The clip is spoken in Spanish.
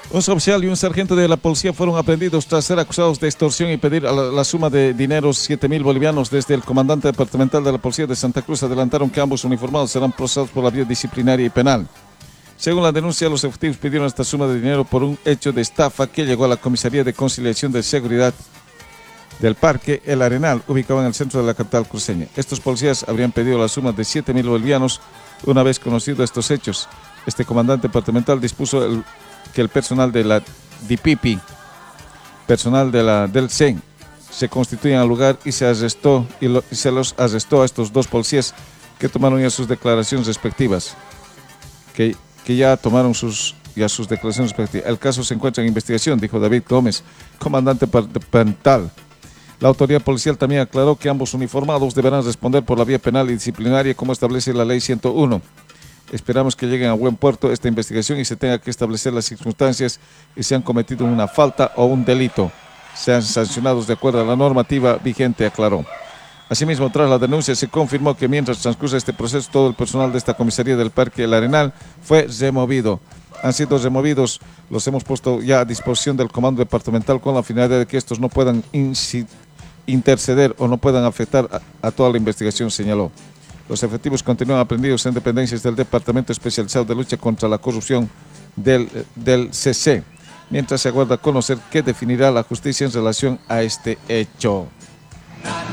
Un oficial y un sargento de la policía fueron aprendidos tras ser acusados de extorsión y pedir la suma de dinero 7.000 bolivianos. Desde el comandante departamental de la policía de Santa Cruz adelantaron que ambos uniformados serán procesados por la vía disciplinaria y penal. Según la denuncia, los efectivos pidieron esta suma de dinero por un hecho de estafa que llegó a la Comisaría de Conciliación de Seguridad del Parque El Arenal, ubicado en el centro de la capital cruceña. Estos policías habrían pedido la suma de 7.000 bolivianos una vez conocidos estos hechos. Este comandante departamental dispuso que el personal de la DPP, personal del CEN, se constituyan al lugar y se los arrestó a estos dos policías que tomaron ya sus declaraciones respectivas, que ya tomaron sus declaraciones respectivas. El caso se encuentra en investigación, dijo David Gómez, comandante departamental. La autoridad policial también aclaró que ambos uniformados deberán responder por la vía penal y disciplinaria como establece la ley 101. Esperamos que lleguen a buen puerto esta investigación y se tenga que establecer las circunstancias y se han cometido una falta o un delito. Sean sancionados de acuerdo a la normativa vigente, aclaró. Asimismo, tras la denuncia, se confirmó que mientras transcurre este proceso, todo el personal de esta comisaría del Parque El Arenal fue removido. Han sido removidos, los hemos puesto ya a disposición del comando departamental con la finalidad de que estos no puedan interceder o no puedan afectar a toda la investigación, señaló. Los efectivos continúan aprendidos en dependencias del Departamento Especializado de Lucha contra la Corrupción del CC, mientras se aguarda conocer qué definirá la justicia en relación a este hecho.